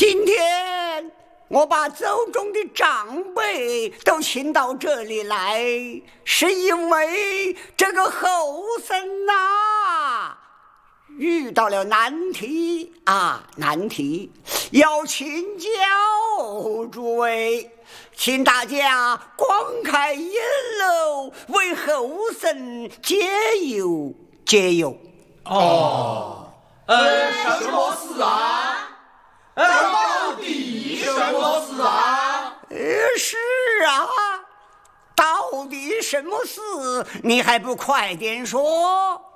今天我把州中的长辈都请到这里来，是因为这个后生遇到了难题，要请教诸位，请大家光开眼喽，为后生解忧。 什么事啊？到底什么事啊？ 是啊，到底什么事？你还不快点说？